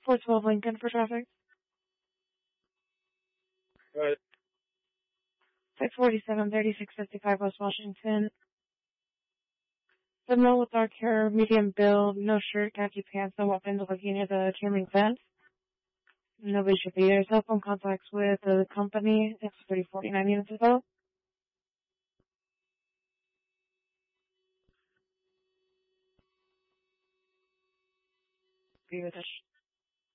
412 Lincoln for traffic. Right. 647, 3655 West Washington. The male with dark hair, medium build, no shirt, khaki pants, no weapons, looking near the chain link fence. Nobody should be there. Cell phone contacts with the company. It's 3049 units as well. Be with us.